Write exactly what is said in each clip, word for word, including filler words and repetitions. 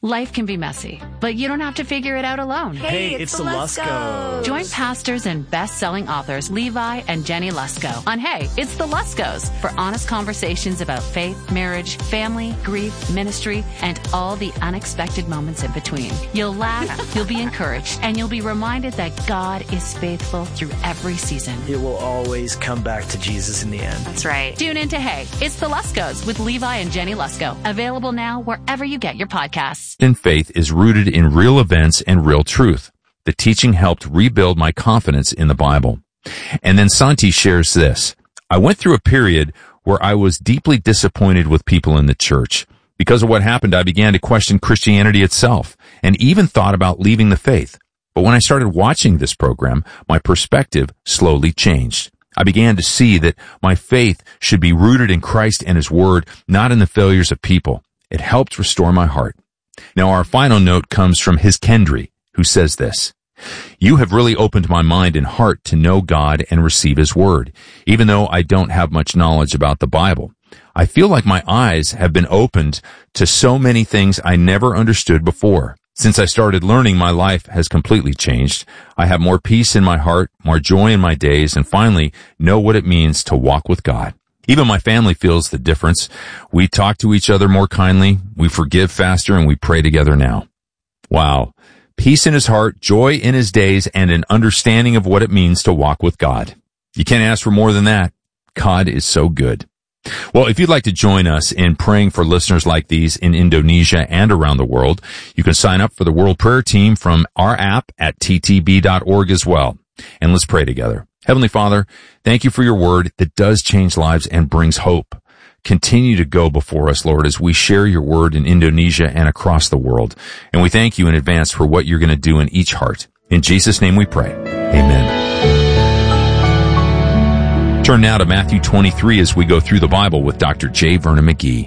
Life can be messy, but you don't have to figure it out alone. Hey, Hey, it's, it's the the Luskos. Join pastors and best-selling authors Levi and Jenny Lusko on Hey, It's the Luskos for honest conversations about faith, marriage, family, grief, ministry, and all the unexpected moments in between. You'll laugh, you'll be encouraged, and you'll be reminded that God is faithful through every season. It will always come back to Jesus in the end. That's right. Tune in to Hey, It's the Luskos with Levi and Jenny Lusko. Available now wherever you get your podcasts. In faith is rooted in real events and real truth. The teaching helped rebuild my confidence in the Bible. And then Santi shares this. I went through a period where I was deeply disappointed with people in the church. Because of what happened, I began to question Christianity itself and even thought about leaving the faith. But when I started watching this program, my perspective slowly changed. I began to see that my faith should be rooted in Christ and His Word, not in the failures of people. It helped restore my heart. Now, our final note comes from His Kendry, who says this. You have really opened my mind and heart to know God and receive His Word. Even though I don't have much knowledge about the Bible, I feel like my eyes have been opened to so many things I never understood before. Since I started learning, my life has completely changed. I have more peace in my heart, more joy in my days, and finally know what it means to walk with God. Even my family feels the difference. We talk to each other more kindly, we forgive faster, and we pray together now. Wow. Peace in his heart, joy in his days, and an understanding of what it means to walk with God. You can't ask for more than that. God is so good. Well, if you'd like to join us in praying for listeners like these in Indonesia and around the world, you can sign up for the World Prayer Team from our app at t t b dot org as well. And let's pray together. Heavenly Father, thank you for your word that does change lives and brings hope. Continue to go before us, Lord, as we share your word in Indonesia and across the world. And we thank you in advance for what you're going to do in each heart. In Jesus' name we pray. Amen. Turn now to Matthew twenty-three as we go through the Bible with Doctor J. Vernon McGee.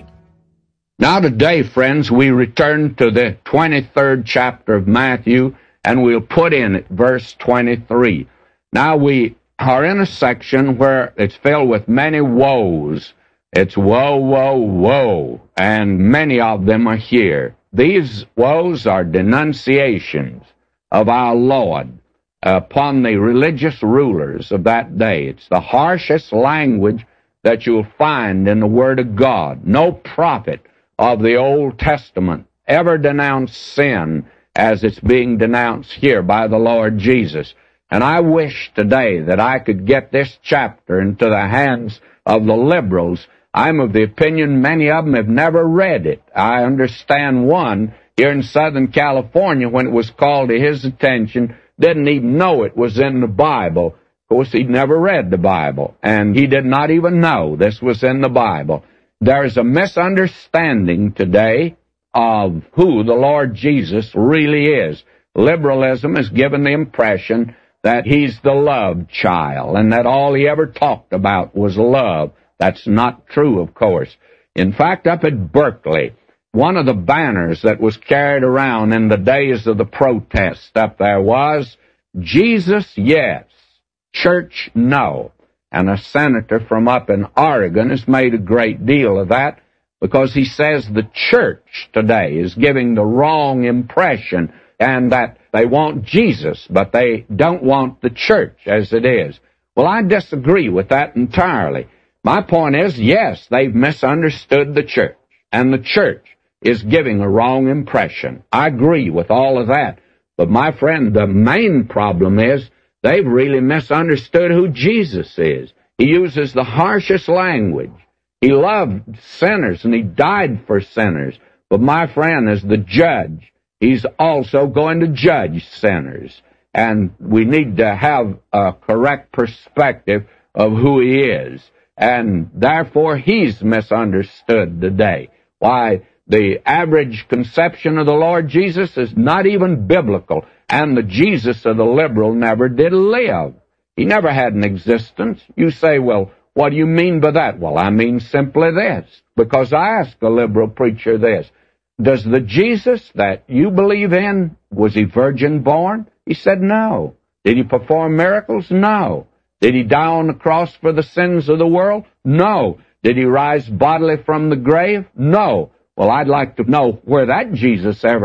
Now today, friends, we return to the twenty-third chapter of Matthew, and we'll put in it verse twenty-three. Now we are in a section where it's filled with many woes. It's woe, woe, woe, and many of them are here. These woes are denunciations of our Lord upon the religious rulers of that day. It's the harshest language that you'll find in the Word of God. No prophet of the Old Testament ever denounced sin as it's being denounced here by the Lord Jesus. And I wish today that I could get this chapter into the hands of the liberals. I'm of the opinion many of them have never read it. I understand one here in Southern California, when it was called to his attention, didn't even know it was in the Bible. Of course, he'd never read the Bible, and he did not even know this was in the Bible. There's a misunderstanding today of who the Lord Jesus really is. Liberalism has given the impression that he's the love child, and that all he ever talked about was love. That's not true, of course. In fact, up at Berkeley, one of the banners that was carried around in the days of the protest up there was, Jesus, yes, church, no. And a senator from up in Oregon has made a great deal of that because he says the church today is giving the wrong impression and that they want Jesus, but they don't want the church as it is. Well, I disagree with that entirely. My point is, yes, they've misunderstood the church, and the church is giving a wrong impression. I agree with all of that. But my friend, the main problem is they've really misunderstood who Jesus is. He uses the harshest language. He loved sinners, and he died for sinners. But my friend, as the judge, he's also going to judge sinners. And we need to have a correct perspective of who he is. And therefore, he's misunderstood today. Why, the average conception of the Lord Jesus is not even biblical. And the Jesus of the liberal never did live. He never had an existence. You say, well, what do you mean by that? Well, I mean simply this. Because I asked a liberal preacher this. Does the Jesus that you believe in, was he virgin born? He said no. Did he perform miracles? No. Did he die on the cross for the sins of the world? No. Did he rise bodily from the grave? No. Well, I'd like to know where that Jesus ever